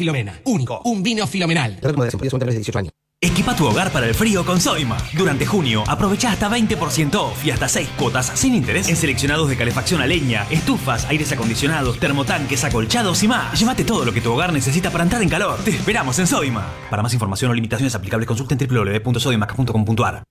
Filomena. Único. Un vino Filomenal. Equipa tu hogar para el frío con Soima. Durante junio, aprovecha hasta 20% off y hasta 6 cuotas sin interés en seleccionados de calefacción a leña, estufas, aires acondicionados, termotanques, acolchados y más. Llévate todo lo que tu hogar necesita para entrar en calor. Te esperamos en Soima. Para más información o limitaciones aplicables, consulta en www.soimac.com.ar.